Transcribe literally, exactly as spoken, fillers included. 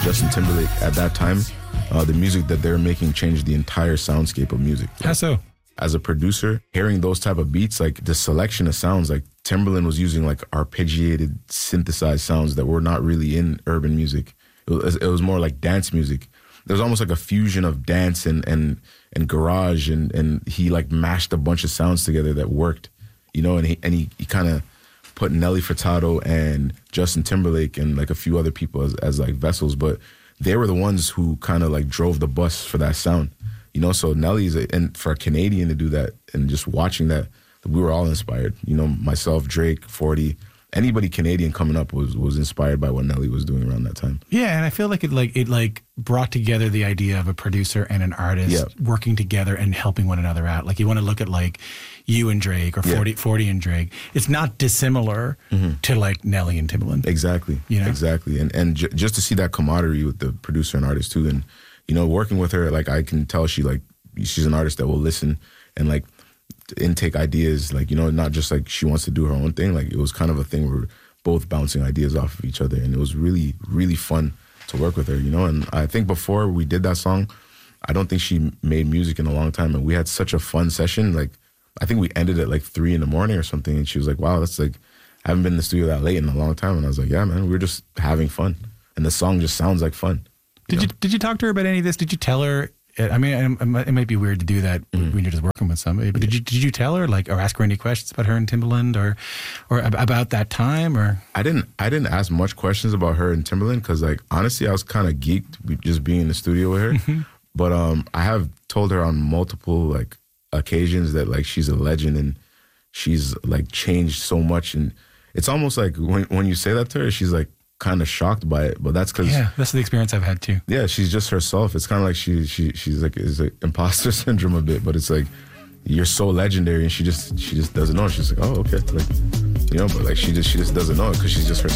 Justin Timberlake at that time, uh, the music that they were making changed the entire soundscape of music. How so? As a producer, hearing those type of beats, like the selection of sounds, like Timberland was using like arpeggiated, synthesized sounds that were not really in urban music. It was, it was more like dance music. There was almost like a fusion of dance and and and garage, and and he like mashed a bunch of sounds together that worked, you know. And he and he, he kind of put Nelly Furtado and Justin Timberlake and like a few other people as, as like vessels, but they were the ones who kind of like drove the bus for that sound. You know, so Nelly's, a, and for a Canadian to do that and just watching that, we were all inspired. You know, myself, Drake, forty, anybody Canadian coming up was was inspired by what Nelly was doing around that time. Yeah, and I feel like it like it like brought together the idea of a producer and an artist yeah. working together and helping one another out. Like you want to look at like you and Drake or forty, yeah. forty and Drake. It's not dissimilar mm-hmm. to like Nelly and Timbaland. Exactly. You know? Exactly. And and j- just to see that camaraderie with the producer and artist too, and you know, working with her, like I can tell she like she's an artist that will listen and like intake ideas, like, you know, not just like she wants to do her own thing. Like it was kind of a thing where we're both bouncing ideas off of each other, and it was really, really fun to work with her, you know. And I think before we did that song, I don't think she made music in a long time, and we had such a fun session. Like I think we ended at like three in the morning or something, and she was like, wow, that's like, I haven't been in the studio that late in a long time. And I was like, yeah, man, we were just having fun, and the song just sounds like fun. Did you, you know? did you talk to her about any of this? Did you tell her? I mean, it might be weird to do that mm-hmm. when you're just working with somebody. But did you did you tell her, like, or ask her any questions about her and Timbaland, or or about that time? Or I didn't I didn't ask much questions about her and Timbaland because, like, honestly, I was kind of geeked just being in the studio with her. Mm-hmm. But um, I have told her on multiple like occasions that like she's a legend and she's like changed so much. And it's almost like when when you say that to her, she's like kind of shocked by it, but that's because yeah, that's the experience I've had too. Yeah, she's just herself. It's kind of like she she she's like is like imposter syndrome a bit, but it's like you're so legendary, and she just she just doesn't know. She's like, oh, okay, like, you know, but like she just she just doesn't know it because she's just herself.